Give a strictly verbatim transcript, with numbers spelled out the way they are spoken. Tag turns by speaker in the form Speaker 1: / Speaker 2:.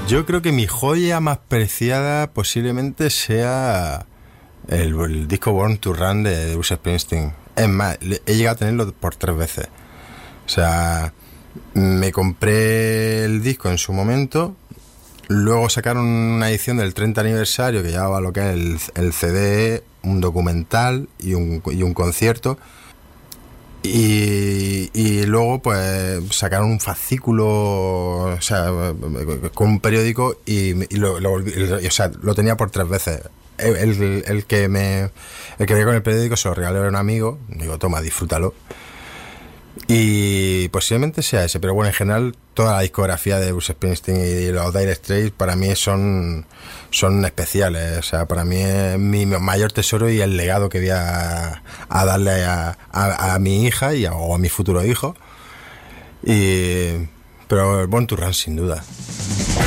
Speaker 1: Yo creo que mi joya más preciada posiblemente sea el, el disco Born to Run de Bruce Springsteen. Es más, he llegado a tenerlo por tres veces. O sea, me compré el disco en su momento, luego sacaron una edición del treinta aniversario que llevaba lo que es el, el C D, un documental y un, y un concierto. Y, y luego pues sacaron un fascículo, o sea, con un periódico y, y lo, lo volví, o sea, lo tenía por tres veces. El, el, el que me el que veía con el periódico se lo regalé a un amigo, digo, toma, disfrútalo. Y posiblemente sea ese, pero bueno, en general toda la discografía de Bruce Springsteen y los Dire Straits para mí son son especiales. O sea, para mí es mi mayor tesoro y el legado que voy a, a darle a, a, a mi hija y a, o a mi futuro hijo. Y pero Born to Run sin duda.